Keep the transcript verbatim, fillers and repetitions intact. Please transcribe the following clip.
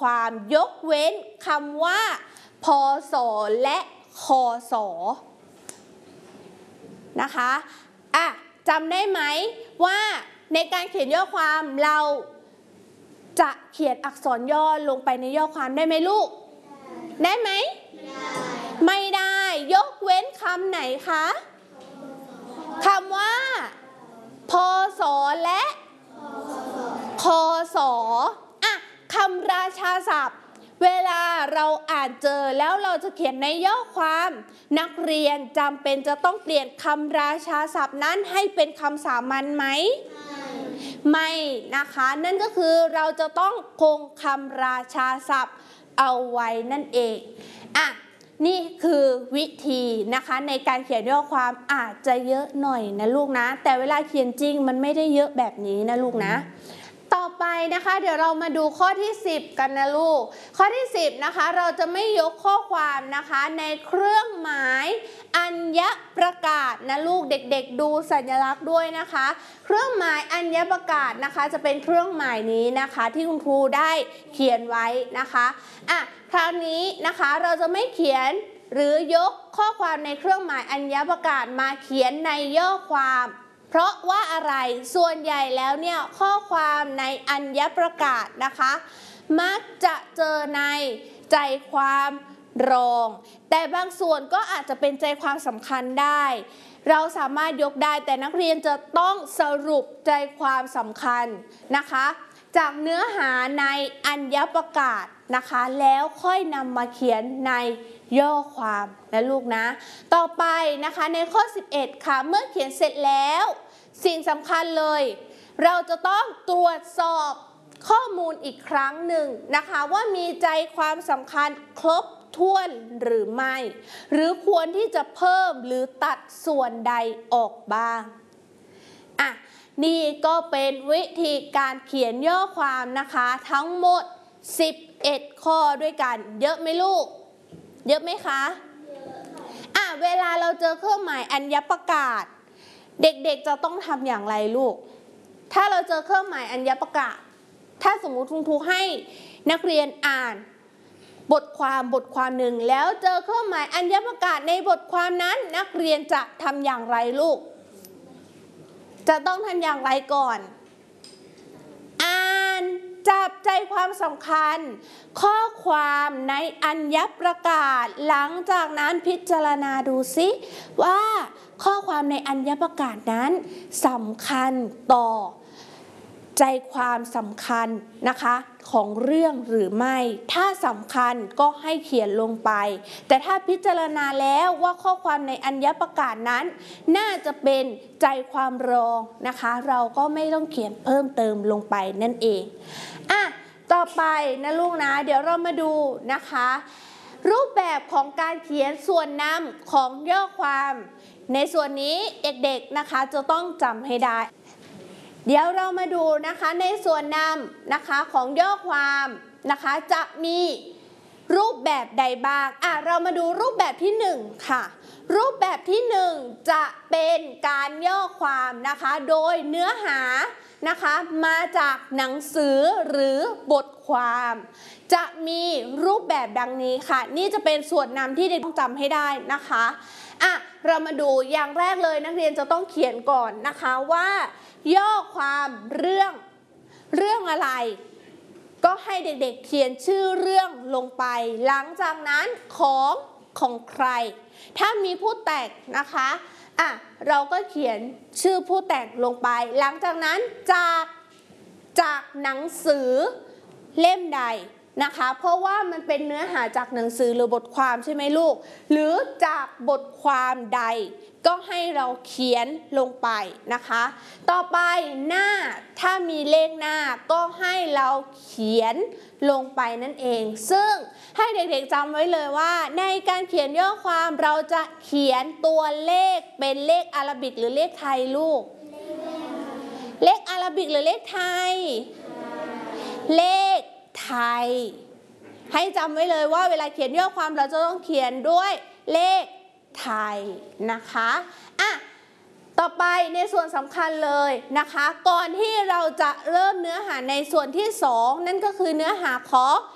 ความยกเว้นคำว่าพศและคศนะคะอ่ะจำได้ไหมว่าในการเขียนย่อความเราจะเขียนอักษรย่อลงไปในย่อความได้ไหมลูกได้ไหมไม่ได้ยกเว้นคำไหนคะคำว่าพศและคศอ่ะคำราชาศัพท์เวลาเราอ่านเจอแล้วเราจะเขียนในย่อความนักเรียนจำเป็นจะต้องเปลี่ยนคำราชาศัพท์นั้นให้เป็นคำสามัญไหมไม่นะคะนั่นก็คือเราจะต้องคงคำราชาศัพท์เอาไว้นั่นเองอ่ะนี่คือวิธีนะคะในการเขียนย่อความอาจจะเยอะหน่อยนะลูกนะแต่เวลาเขียนจริงมันไม่ได้เยอะแบบนี้นะลูกนะต่อไปนะคะเดี๋ยวเรามาดูข้อที่สิบกันนะลูกข้อที่สิบนะคะเราจะไม่ยกข้อความนะคะในเครื่องหมายอัญญประกาศนะลูกเด็กๆดูสัญลักษณ์ด้วยนะคะเครื่องหมายอัญญประกาศนะคะจะเป็นเครื่องหมายนี้นะคะที่คุณครูได้เขียนไว้นะคะอ่ะคราวนี้นะคะเราจะไม่เขียนหรือยกข้อความในเครื่องหมายอัญญประกาศมาเขียนในย่อความเพราะว่าอะไรส่วนใหญ่แล้วเนี่ยข้อความในอัญญประกาศนะคะมักจะเจอในใจความรองแต่บางส่วนก็อาจจะเป็นใจความสำคัญได้เราสามารถยกได้แต่นักเรียนจะต้องสรุปใจความสำคัญนะคะจากเนื้อหาในอัญญประกาศนะคะแล้วค่อยนำมาเขียนในย่อความนะลูกนะต่อไปนะคะในข้อสิบเอ็ดค่ะเมื่อเขียนเสร็จแล้วสิ่งสำคัญเลยเราจะต้องตรวจสอบข้อมูลอีกครั้งหนึ่งนะคะว่ามีใจความสำคัญครบถ้วนหรือไม่หรือควรที่จะเพิ่มหรือตัดส่วนใดออกบ้างอ่ะนี่ก็เป็นวิธีการเขียนย่อความนะคะทั้งหมดสิบเอ็ดข้อด้วยกันเยอะไหมลูกเยอะไหมคะอ่ะเวลาเราเจอเครื่องหมายอัญญประกาศเด็กๆจะต้องทำอย่างไรลูกถ้าเราเจอเครื่องหมายอัญญประกาศถ้าสมมุติคุณครูให้นักเรียนอ่านบทความบทความหนึ่งแล้วเจอเครื่องหมายอัญญประกาศในบทความนั้นนักเรียนจะทำอย่างไรลูกจะต้องทำอย่างไรก่อนอ่านจับใจความสำคัญข้อความในอัญญประกาศหลังจากนั้นพิจารณาดูซิว่าข้อความในอัญญประกาศนั้นสำคัญต่อใจความสำคัญนะคะของเรื่องหรือไม่ถ้าสำคัญก็ให้เขียนลงไปแต่ถ้าพิจารณาแล้วว่าข้อความในอัญญประกาศนั้นน่าจะเป็นใจความรองนะคะเราก็ไม่ต้องเขียนเพิ่มเติมลงไปนั่นเองอ่ะต่อไปนะลูกนะเดี๋ยวเรามาดูนะคะรูปแบบของการเขียนส่วนนำของย่อความในส่วนนี้เด็กๆนะคะจะต้องจำให้ได้เดี๋ยวเรามาดูนะคะในส่วนนำนะคะของย่อความนะคะจะมีรูปแบบใดบ้างอ่ะเรามาดูรูปแบบที่หนึ่งค่ะรูปแบบที่หนึ่งจะเป็นการย่อความนะคะโดยเนื้อหานะคะมาจากหนังสือหรือบทความจะมีรูปแบบดังนี้ค่ะนี่จะเป็นส่วนนำที่เด็กต้องจำให้ได้นะคะอ่ะเรามาดูอย่างแรกเลยนักเรียนจะต้องเขียนก่อนนะคะว่าย่อความเรื่องเรื่องอะไรก็ให้เด็กๆเขียนชื่อเรื่องลงไปหลังจากนั้นของของใครถ้ามีผู้แต่งนะคะอ่ะเราก็เขียนชื่อผู้แต่งลงไปหลังจากนั้นจากจากหนังสือเล่มใดนะคะเพราะว่ามันเป็นเนื้อหาจากหนังสือหรือบทความใช่ไหมลูกหรือจากบทความใดก็ให้เราเขียนลงไปนะคะต่อไปหน้าถ้ามีเลขหน้าก็ให้เราเขียนลงไปนั่นเองซึ่งให้เด็กๆจำไว้เลยว่าในการเขียนย่อความเราจะเขียนตัวเลขเป็นเลขอาราบิกหรือเลขไทยลูกเลขอาราบิกหรือเลขไทยเลขไทยให้จำไว้เลยว่าเวลาเขียนย่อความเราจะต้องเขียนด้วยเลขไทยนะคะอ่ะต่อไปในส่วนสำคัญเลยนะคะก่อนที่เราจะเริ่มเนื้อหาในส่วนที่สองนั่นก็คือเนื้อหาของ